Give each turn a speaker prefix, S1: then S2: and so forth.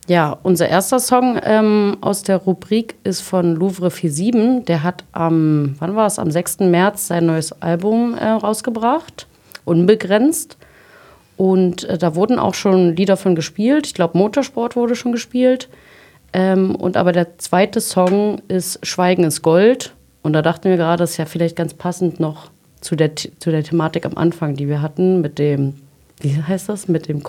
S1: Ja, unser erster Song aus der Rubrik ist von Louvre 47. Der hat am 6. März sein neues Album rausgebracht, Unbegrenzt. Und da wurden auch schon Lieder von gespielt. Ich glaube, Motorsport wurde schon gespielt. Aber der zweite Song ist Schweigen ist Gold. Und da dachten wir gerade, das ist ja vielleicht ganz passend noch zu der Thematik am Anfang, die wir hatten, mit dem, wie heißt das, mit dem